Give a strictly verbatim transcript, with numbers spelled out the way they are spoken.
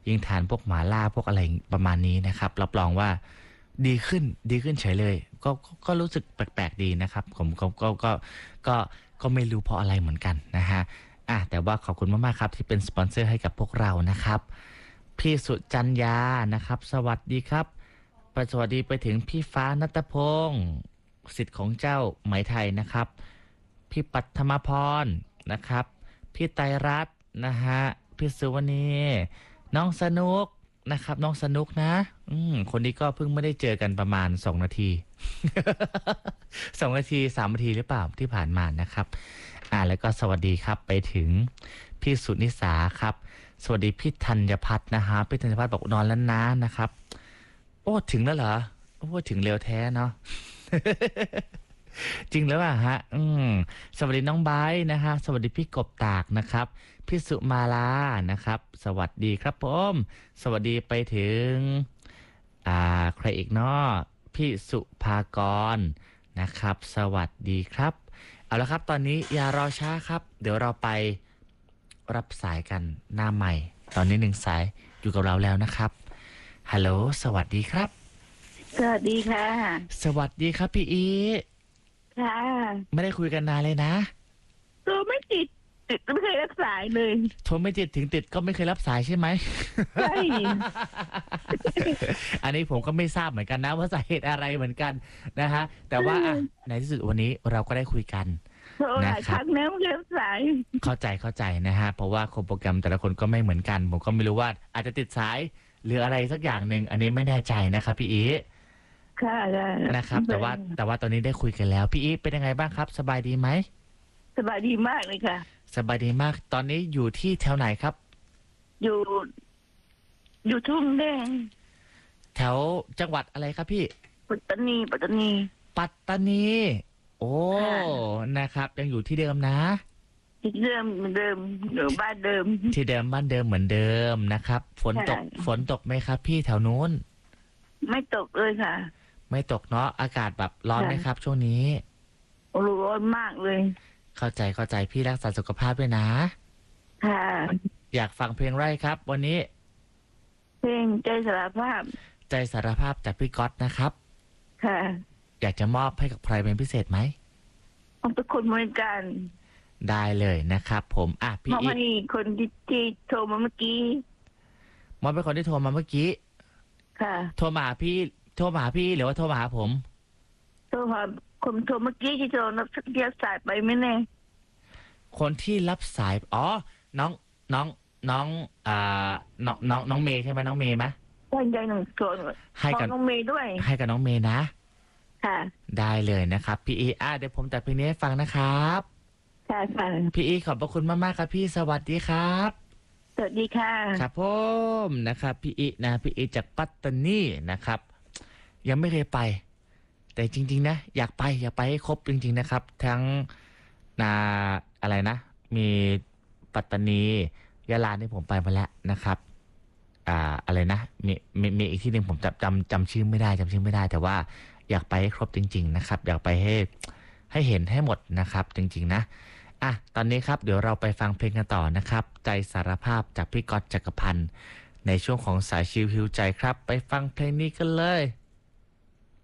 ยิ่งทานพวกหมาล่าพวกอะไรประมาณนี้นะครับรับรองว่าดีขึ้นดีขึ้นเฉยเลยก็ก็รู้สึกแปลกๆดีนะครับผมก็ก็ก็ก็ก็ไม่รู้เพราะอะไรเหมือนกันนะฮะอ่ะแต่ว่าขอบคุณมากๆครับที่เป็นสปอนเซอร์ให้กับพวกเรานะครับพี่สุจัญญานะครับสวัสดีครับสวัสดีไปถึงพี่ฟ้าณัฐพงศ์ศิษย์ของเจ้าไหมไทยนะครับพี่ปัทมพรนะครับพี่ไตรรัตน์นะฮะพี่สุวรรณีน้องสนุกนะครับน้องสนุกนะอืมคนนี้ก็เพิ่งไม่ได้เจอกันประมาณสองนาที สองนาทีสามนาทีหรือเปล่าที่ผ่านมานะครับอ่าแล้วก็สวัสดีครับไปถึงพี่สุนิสาครับสวัสดีพี่ธัญพัฒน์นะฮะพี่ธัญพัฒน์บอกนอนแล้วนะนะครับโอ้ถึงแล้วเหรอโอ้ถึงเร็วแท้เนาะ จริงแล้วอ่ะฮะอืมสวัสดีน้องไบร์ทนะฮะสวัสดีพี่กบตากนะครับพี่สุมาลานะครับสวัสดีครับผมสวัสดีไปถึงอ่าใครอีกเนาะพี่สุภากรนะครับสวัสดีครับเอาละครับตอนนี้อย่ารอช้าครับเดี๋ยวเราไปรับสายกันหน้าใหม่ตอนนี้หนึ่งสายอยู่กับเราแล้วนะครับฮัลโหลสวัสดีครับสวัสดีค่ะสวัสดีครับพี่อีค่ะไม่ได้คุยกันนานเลยนะโทรไม่ติดติดไม่เคยรับสายเลยโทรไม่ติดถึงติดก็ไม่เคยรับสายใช่ไหมใช่อันนี้ผมก็ไม่ทราบเหมือนกันนะว่าสาเหตุอะไรเหมือนกันนะฮะแต่ว่าอ่ะในที่สุดวันนี้เราก็ได้คุยกันโทรหลายครั้งแล้วไม่เคยรับสายเข้าใจเข้าใจนะฮะเพราะว่าโปรแกรมแต่ละคนก็ไม่เหมือนกันผมก็ไม่รู้ว่าอาจจะติดสายหรืออะไรสักอย่างหนึ่งอันนี้ไม่แน่ใจนะครับพี่อีค่ะนะครับแต่ว่าแต่ว่าตอนนี้ได้คุยกันแล้วพี่อีเป็นยังไงบ้างครับสบายดีไหมสบายดีมากเลยค่ะสบายดีมากตอนนี้อยู่ที่แถวไหนครับอยู่อยู่ทุ่งแดงแถวจังหวัดอะไรครับพี่ปัตตานีปัตตานีปัตตานีโอ้นะครับยังอยู่ที่เดิมนะที่เดิมเหมือนเดิมอยู่บ้านเดิมที่เดิมบ้านเดิมเหมือนเดิมนะครับฝนตกฝนตกไหมครับพี่แถวนู้นไม่ตกเลยค่ะไม่ตกเนาะอากาศแบบร้อนไหมครับช่วงนี้ร้อนมากเลยเข้าใจเข้าใจพี่รักษาสุขภาพด้วยนะค่ะอยากฟังเพลงไรครับวันนี้เพลงใจสารภาพใจสารภาพจากพี่ก๊อตนะครับค่ะอยากจะมอบให้กับใครเป็นพิเศษไหมต้องเป็นคนบริการได้เลยนะครับผมอ่ะพี่อีกคนที่ที่โทรมาเมื่อกี้มอบเป็นคนที่โทรมาเมื่อกี้ค่ะโทรมาหาพี่โทรมาหาพี่หรือว่าโทรมาหาผมโทรมาคนโทรเมื่อกี้ที่โทรรับเรียกสายไปไม่แน่คนที่รับสายอ๋อน้องน้องน้องอ่าน้องน้องน้องเมย์ใช่ไหมน้องเมย์ไหมใช่ใจหนึ่งส่วนให้กับน้องเมย์ด้วยให้กับน้องเมย์นะค่ะได้เลยนะครับพี่อีอ่ะเดี๋ยวผมจัดเพลงนี้ให้ฟังนะครับค่ะค่ะพี่อีขอบพระคุณมากๆครับพี่สวัสดีครับสวัสดีค่ะครับผมนะครับพี่อีนะพี่อีจากปัตตานีนะครับยังไม่เคยไปแต่จริงๆนะอยากไปอยากไปให้ครบจริงๆนะครับทั้งนาอะไรนะมีปัตตานียะลาที่ผมไปมาแล้วนะครับอ่าอะไรนะมีมีมีอีกที่หนึ่งผมจำจำจำชื่อไม่ได้จำชื่อไม่ได้แต่ว่าอยากไปให้ครบจริงๆนะครับอยากไปให้ให้เห็นให้หมดนะครับจริงๆนะอ่ะตอนนี้ครับเดี๋ยวเราไปฟังเพลงกันต่อนะครับใจสารภาพจากพี่ก๊อตจักรพันธ์ในช่วงของสายชิลฮิวใจครับไปฟังเพลงนี้กันเลย